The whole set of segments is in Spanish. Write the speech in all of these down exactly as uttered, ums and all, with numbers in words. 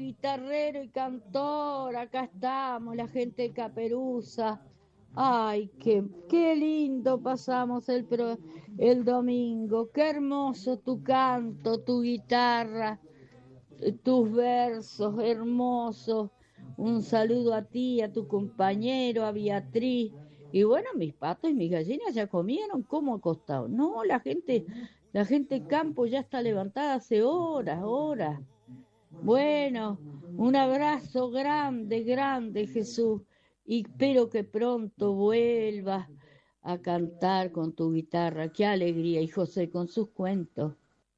guitarrero y cantor, acá estamos, la gente de Caperuza. Ay, qué, qué lindo pasamos el, pro, el domingo, qué hermoso tu canto, tu guitarra, tus versos hermosos. Un saludo a ti, a tu compañero, a Beatriz. Y bueno, mis patos y mis gallinas ya comieron, ¿cómo acostado? No, la gente, la gente campo ya está levantada hace horas, horas. Bueno, un abrazo grande, grande, Jesús. Y espero que pronto vuelvas a cantar con tu guitarra. Qué alegría, y José con sus cuentos.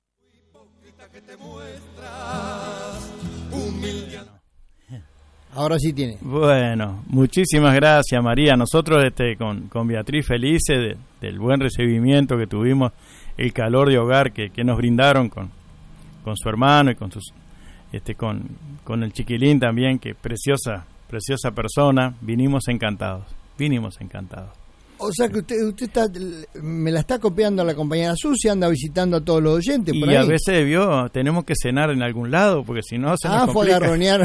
Ahora sí tiene. Bueno, muchísimas gracias, María. Nosotros este, con, con Beatriz felices de, del buen recibimiento que tuvimos, el calor de hogar que, que nos brindaron con, con su hermano y con sus este con, con el chiquilín también, que preciosa, preciosa persona. Vinimos encantados, vinimos encantados. O sea que usted usted está me la está copiando a la compañera Susi, anda visitando a todos los oyentes por y ahí. A veces vio, tenemos que cenar en algún lado porque si no se ah, nos complica. Ah, fue a garronear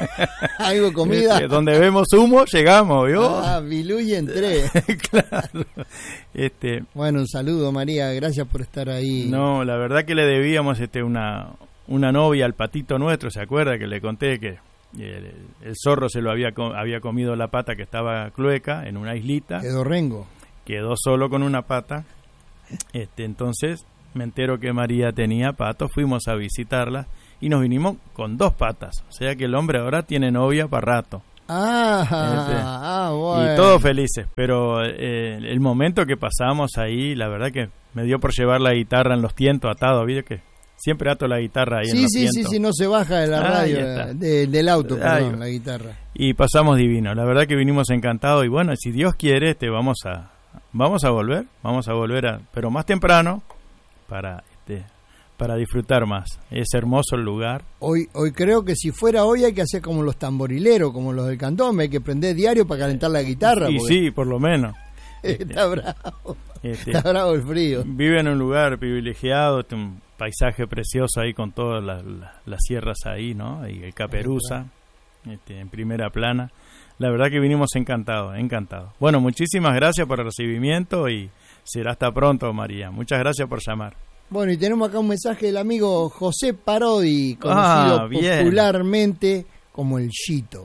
algo de comida. Este, donde vemos humo llegamos, ¿vio? Ah, Bilú y entré. Claro. Este, bueno, un saludo, María, gracias por estar ahí. No, la verdad que le debíamos este una una novia al patito nuestro, ¿se acuerda que le conté que El, el zorro se lo había había comido la pata que estaba clueca en una islita? Quedó rengo. Quedó solo con una pata. Este, entonces me entero que María tenía patos, fuimos a visitarla y nos vinimos con dos patas. O sea que el hombre ahora tiene novia para rato. Ah, este, ah bueno. Y todos felices, pero eh, el momento que pasamos ahí, la verdad que me dio por llevar la guitarra en los tientos atado, ¿viste que? Siempre ato la guitarra ahí sí, en los sí, tientos. Sí, sí, sí, no se baja de la ah, radio, de, del auto, perdón, Ay, la guitarra. Y pasamos divino, la verdad que vinimos encantados y bueno, si Dios quiere, este, vamos a vamos a volver, vamos a volver a, pero más temprano para este para disfrutar más. Es hermoso el lugar. Hoy hoy creo que si fuera hoy hay que hacer como los tamborileros, como los del cantón, hay que prender diario para calentar la guitarra. Y porque... sí, por lo menos. Está bravo. Este, Está bravo el frío. Vive en un lugar privilegiado, este, un paisaje precioso ahí con todas las, las, las sierras ahí, ¿no? Y el Caperuza, este, en primera plana. La verdad que vinimos encantados, encantados. Bueno, muchísimas gracias por el recibimiento y será hasta pronto, María. Muchas gracias por llamar. Bueno, y tenemos acá un mensaje del amigo José Parodi, conocido ah, popularmente como el Chito.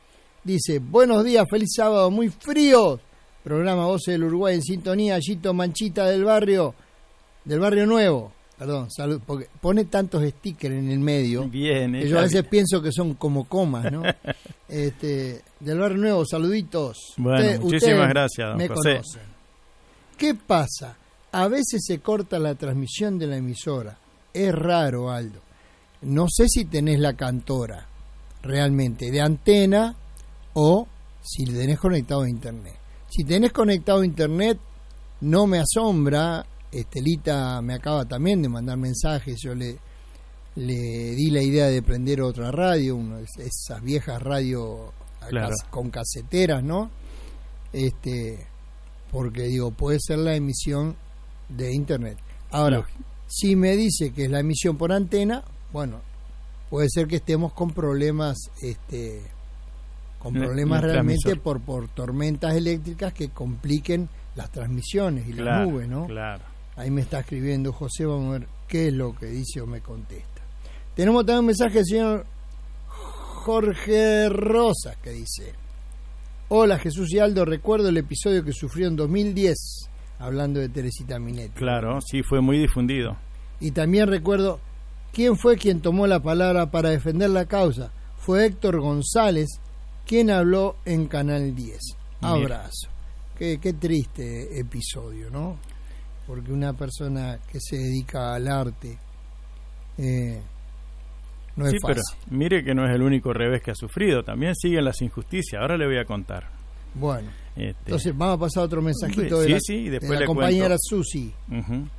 Dice, buenos días, feliz sábado, muy frío. Programa Voces del Uruguay en sintonía, Chito Manchita del barrio, del barrio nuevo. Perdón, salud, porque pone tantos stickers en el medio. Bien, que yo a veces bien. pienso que son como comas, ¿no? este, del barrio nuevo, saluditos. Bueno, Usted, muchísimas usted gracias, don me José. conocen. ¿Qué pasa? A veces se corta la transmisión de la emisora. Es raro, Aldo. No sé si tenés la cantora realmente de antena o si le tenés conectado a internet. Si tenés conectado a internet, no me asombra. Estelita me acaba también de mandar mensajes. Yo le, le di la idea de prender otra radio, una, esas viejas radios claro. con caseteras, ¿no? Este, porque digo, puede ser la emisión de internet. Ahora, sí. Si me dice que es la emisión por antena, bueno, puede ser que estemos con problemas, este, con problemas la, realmente por, por tormentas eléctricas que compliquen las transmisiones y claro, las nubes, ¿no? Claro. Ahí me está escribiendo José, vamos a ver qué es lo que dice o me contesta. Tenemos también un mensaje del señor Jorge Rosas que dice: hola Jesús y Aldo, recuerdo el episodio que sufrió en dos mil diez, hablando de Teresita Minetti. Claro, sí, fue muy difundido. Y también recuerdo quién fue quien tomó la palabra para defender la causa. Fue Héctor González, quien habló en Canal diez. Abrazo. Qué, qué triste episodio, ¿no? Porque una persona que se dedica al arte eh, no es sí, fácil. Pero mire que no es el único revés que ha sufrido, también siguen las injusticias. Ahora le voy a contar. Bueno, este... entonces vamos a pasar otro mensajito sí, de la, sí, y después de la le compañera cuento. Susi. Uh-huh.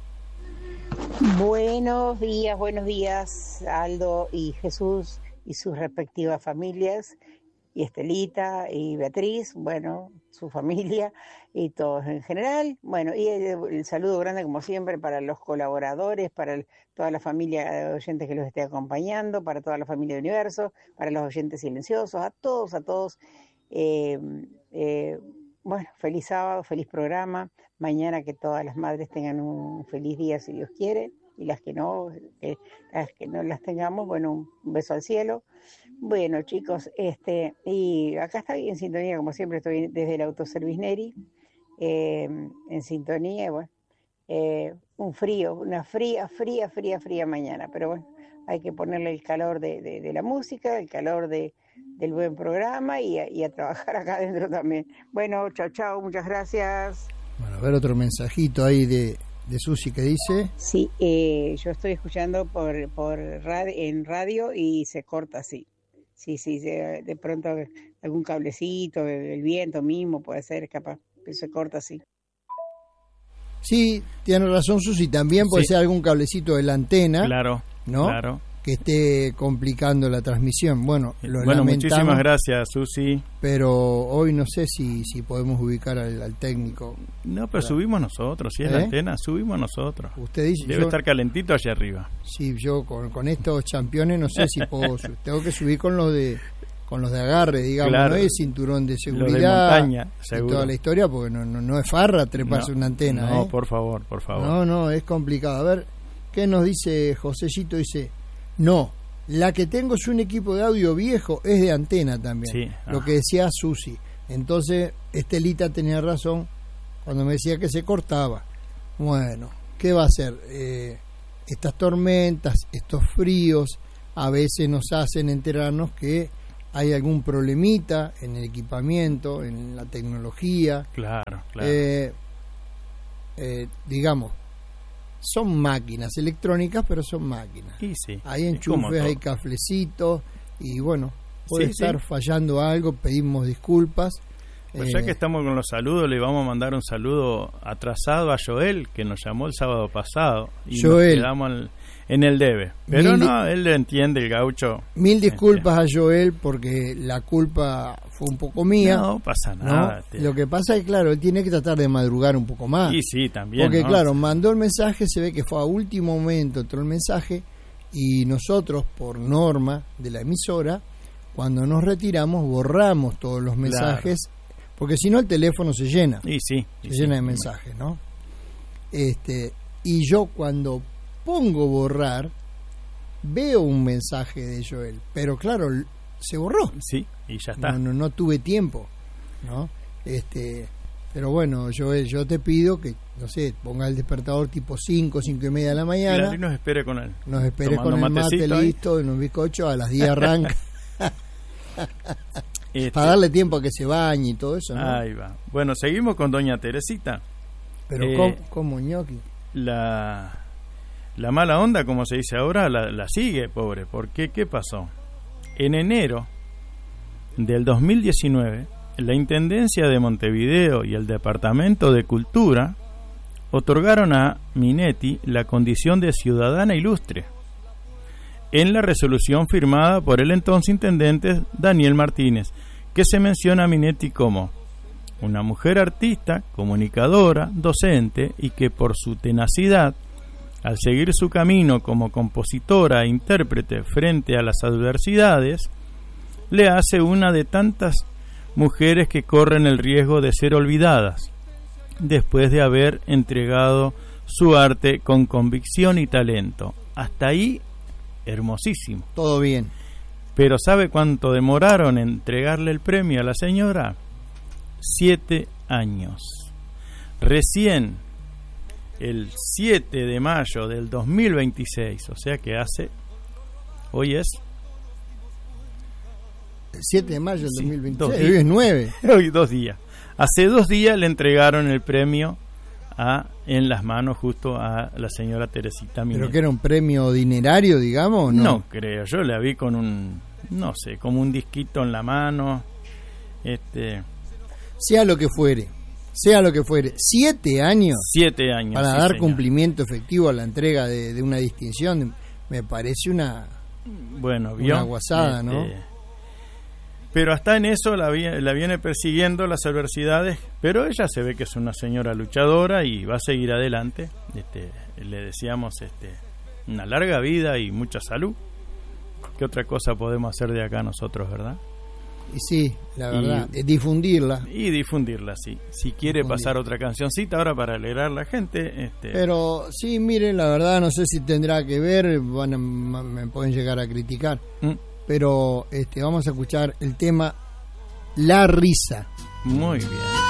Buenos días, buenos días, Aldo y Jesús y sus respectivas familias. y Estelita y Beatriz, bueno, su familia y todos en general. Bueno, y el, el saludo grande como siempre para los colaboradores, para el, toda la familia de oyentes que los esté acompañando, para toda la familia de Universo, para los oyentes silenciosos, a todos, a todos. Eh, eh, bueno, feliz sábado, feliz programa. Mañana que todas las madres tengan un feliz día si Dios quiere, y las que no, que, las que no las tengamos, bueno, un, un beso al cielo. Bueno, chicos, este y acá estoy en sintonía, como siempre, estoy desde el Autoservice Neri, eh, en sintonía, bueno, eh, un frío, una fría, fría, fría, fría mañana, pero bueno, hay que ponerle el calor de, de, de la música, el calor de, del buen programa y a, y a trabajar acá adentro también. Bueno, chao, chao, muchas gracias. Bueno, a ver otro mensajito ahí de, de Susi que dice. Sí, eh, yo estoy escuchando por, por radio, en radio y se corta así. Sí, sí, de, de pronto algún cablecito, el viento mismo puede ser capaz, pero se corta así. Sí, tiene razón Susi, también puede sí. ser algún cablecito de la antena. Claro, ¿no? Claro. Que esté complicando la transmisión. Bueno, lo bueno, lamentamos, muchísimas gracias, Susi. Pero hoy no sé si si podemos ubicar al, al técnico. No, pero Claro. subimos nosotros, si es ¿Eh? la antena, subimos nosotros. Usted dice, Debe yo, estar calentito allá arriba. Sí, yo con, con estos campeones no sé si puedo, su- tengo que subir con los de con los de agarre, digamos, Claro. no es cinturón de Los de seguridad montaña, y seguro. toda la historia, porque no no, no es farra treparse No, una antena. No, ¿eh? por favor, por favor. No, no, es complicado. A ver, ¿qué nos dice Josecito? Dice, no, la que tengo es un equipo de audio viejo, es de antena también. Sí, Lo ah. que decía Susi. Entonces, Estelita tenía razón cuando me decía que se cortaba. Bueno, ¿qué va a hacer? Eh, estas tormentas, estos fríos, a veces nos hacen enterarnos que hay algún problemita en el equipamiento, en la tecnología. Claro, claro. Eh, eh, digamos, son máquinas electrónicas, pero son máquinas. Y sí, Hay es como enchufes, todo. hay caflecitos y bueno, puede Sí, estar sí. fallando algo, pedimos disculpas. Pues Eh, ya que estamos con los saludos, le vamos a mandar un saludo atrasado a Joel, que nos llamó el sábado pasado. Y Joel. nos quedamos en, en el debe. Pero Mil di- no, él lo entiende, el gaucho. Mil disculpas a Joel porque la culpa fue un poco mía. No pasa ¿no? nada. te- Lo que pasa es que, claro, él tiene que tratar de madrugar un poco más. Y sí, también. Porque, ¿no? claro, mandó el mensaje, se ve que fue a último momento, entró el mensaje, y nosotros, por norma de la emisora, cuando nos retiramos, borramos todos los mensajes, porque si no el teléfono se llena, Y sí. se y sí. llena de mensajes, ¿no? Este, y yo cuando pongo borrar, veo un mensaje de Joel, pero claro, l- se borró. Sí, y ya está. No, no, no tuve tiempo, ¿no? Este, pero bueno, Joel, yo te pido que, no sé, ponga el despertador tipo cinco, cinco y media de la mañana, Claro, y nos espere con él. nos espere tomando con el mate matecito ahí. listo, en un bizcocho, a las diez arranca, Este, para darle tiempo a que se bañe y todo eso, ¿no? Ahí va. Bueno, seguimos con doña Teresita. pero eh, ¿cómo, cómo, ñoqui? La, la mala onda, como se dice ahora, la, la sigue, pobre. Porque, ¿qué pasó? En enero del dos mil diecinueve, la Intendencia de Montevideo y el Departamento de Cultura otorgaron a Minetti la condición de ciudadana ilustre en la resolución firmada por el entonces intendente Daniel Martínez, que se menciona a Minetti como una mujer artista, comunicadora, docente, y que por su tenacidad, al seguir su camino como compositora e intérprete frente a las adversidades, le hace una de tantas mujeres que corren el riesgo de ser olvidadas, después de haber entregado su arte con convicción y talento. Hasta ahí, hermosísimo. Todo bien. Pero ¿sabe cuánto demoraron en entregarle el premio a la señora? Siete años. Recién el siete de mayo del dos mil veintiséis, o sea que hace, hoy es, El siete de mayo del Sí, dos mil dos veintiséis, días. hoy es nueve. hoy dos días. Hace dos días le entregaron el premio a, en las manos justo a la señora Teresita Minetti. ¿Pero que era un premio dinerario, digamos, o no? No creo, yo la vi con un, no sé, como un disquito en la mano, este, Sea lo que fuere, sea lo que fuere, siete años siete años. para sí, dar señor. cumplimiento efectivo a la entrega de, de una distinción, me parece una... Bueno, vio. Una guasada, ¿no? pero hasta en eso la, la viene persiguiendo las adversidades, pero ella se ve que es una señora luchadora y va a seguir adelante. Este, le deseamos este, una larga vida y mucha salud. ¿Qué otra cosa podemos hacer de acá nosotros, verdad? Y sí, la verdad, y, difundirla. Y difundirla, sí. Si quiere Difundir. pasar otra cancioncita ahora para alegrar a la gente. Este... Pero sí, miren, la verdad no sé si tendrá que ver, van a, me pueden llegar a criticar. ¿Mm? Pero este, vamos a escuchar el tema La Risa. Muy bien.